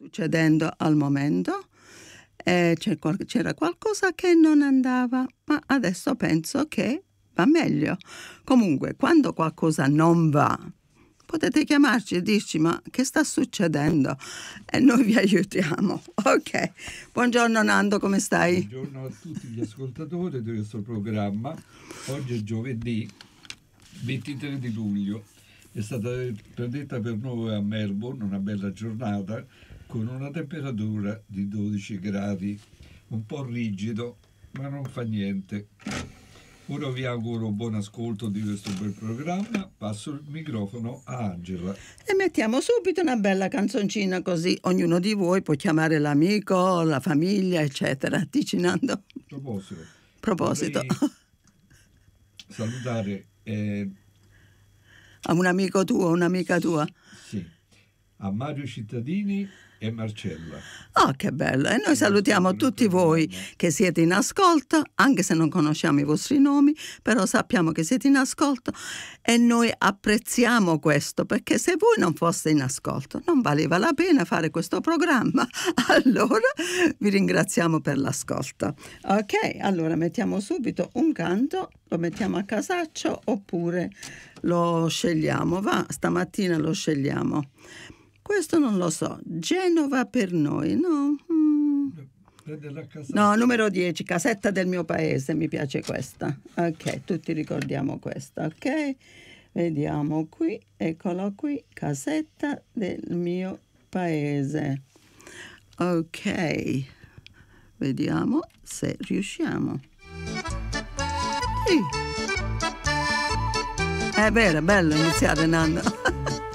succedendo al momento. C'era qualcosa che non andava, ma adesso penso che va meglio. Comunque, quando qualcosa non va, potete chiamarci e dirci: ma che sta succedendo? E noi vi aiutiamo. Ok. Buongiorno Nando, come stai? Buongiorno a tutti gli ascoltatori di questo programma. Oggi è giovedì 23 di luglio. È stata predetta per noi a Melbourne una bella giornata con una temperatura di 12 gradi, un po' rigido, ma non fa niente. Ora vi auguro buon ascolto di questo bel programma. Passo il microfono a Angela. E mettiamo subito una bella canzoncina, così ognuno di voi può chiamare l'amico, la famiglia, eccetera. Dici Nando? Proposito. Vorrei salutare a un amico tuo, un'amica tua? Sì, a Mario Cittadini e Marcella. Oh, che bello! E noi salutiamo tutti voi che siete in ascolto, anche se non conosciamo i vostri nomi, però sappiamo che siete in ascolto e noi apprezziamo questo, perché se voi non foste in ascolto non valeva la pena fare questo programma. Allora vi ringraziamo per l'ascolto. Ok, allora mettiamo subito un canto, lo mettiamo a casaccio oppure lo scegliamo. Va, stamattina lo scegliamo. Questo non lo so. Genova per noi, no? No, numero 10, Casetta del mio paese, mi piace questa. Ok, tutti ricordiamo questa, ok? Vediamo qui, eccolo qui, Casetta del mio paese. Ok, vediamo se riusciamo. Sì. È vero, è bello iniziare, Nando.